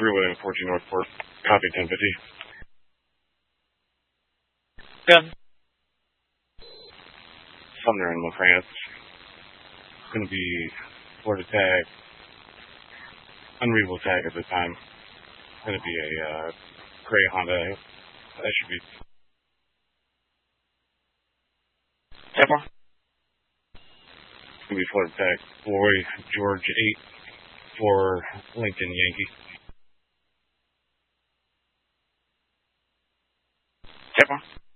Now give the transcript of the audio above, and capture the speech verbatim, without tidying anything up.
three one fourteen Northport. Copy ten fifty. Good. Sumner in La France. It's going to be Florida tag. Unreadable tag at the time. It's going to be a uh, gray Honda. That should be. Temple. It's going to be Florida tag. Boy George eight for Lincoln Yankee. Temple.